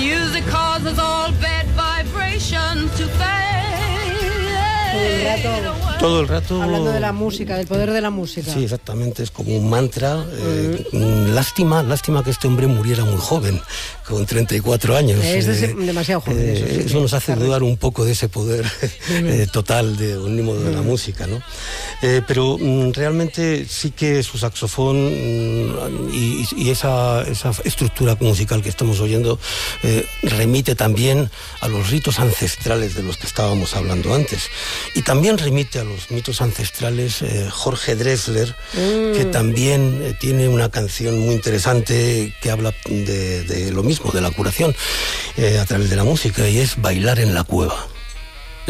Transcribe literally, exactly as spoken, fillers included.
Music causes all bad vibrations to fade. Todo el rato... Hablando de la música, del poder de la música. Sí, exactamente, es como un mantra. Eh, mm. Lástima, lástima que este hombre muriera muy joven, con treinta y cuatro años. Es eh, demasiado joven. Eh, eso, sí, eso nos hace claro. dudar un poco de ese poder eh, total de Onímodo de la música, ¿no? Eh, pero mm, realmente sí que su saxofón mm, y, y esa, esa estructura musical que estamos oyendo eh, remite también a los ritos ancestrales de los que estábamos hablando antes. Y también remite a los mitos ancestrales, eh, Jorge Drexler, mm. que también eh, tiene una canción muy interesante que habla de, de lo mismo, de la curación, eh, a través de la música, y es Bailar en la cueva.